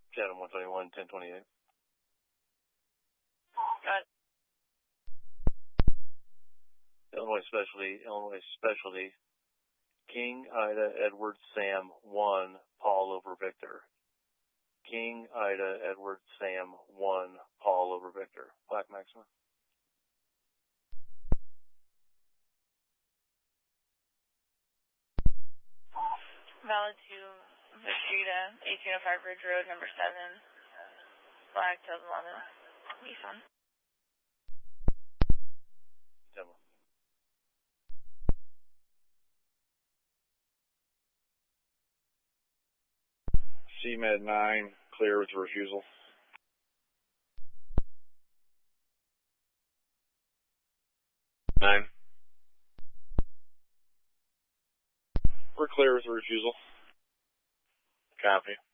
Channel 121, 1028. Got it. Illinois Specialty. King, Ida, Edward, Sam, 1, Paul over Victor. King, Ida, Edward, Sam, 1, Paul over Victor. Black Maxima. Valid to Vegeta, 1805 Ridge Road, number 7. Black 2011. Nissan. Demo. CMed 9, clear with refusal. We're clear with refusal. Copy.